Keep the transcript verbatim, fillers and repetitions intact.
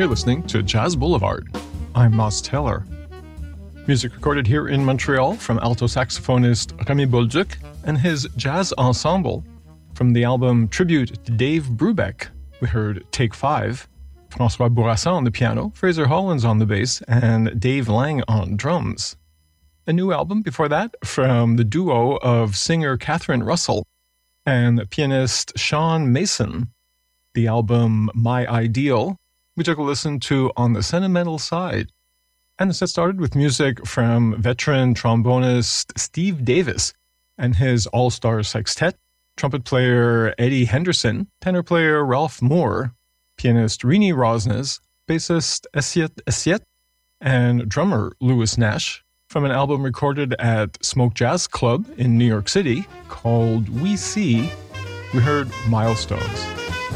You're listening to Jazz Boulevard. I'm Moss Taylor. Music recorded here in Montreal from alto saxophonist Remy Bolduc and his jazz ensemble. From the album Tribute to Dave Brubeck, we heard Take Five, François Bourassa on the piano, Fraser Hollins on the bass, and Dave Lang on drums. A new album before that from the duo of singer Catherine Russell and pianist Sean Mason. The album My Ideal, we took a listen to on the sentimental side. And the set started with music from veteran trombonist Steve Davis and his all-star sextet, trumpet player Eddie Henderson, tenor player Ralph Moore, pianist Rini Rosnes, bassist Essiet Essiet, and drummer Louis Nash, from an album recorded at Smoke Jazz Club in New York City called We See, we heard Milestones.